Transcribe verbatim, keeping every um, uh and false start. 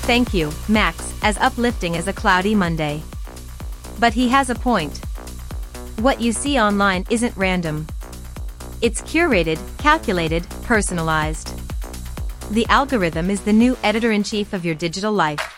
Thank you, Max, as uplifting as a cloudy Monday. But he has a point. What you see online isn't random. It's curated, calculated, personalized. The algorithm is the new editor-in-chief of your digital life.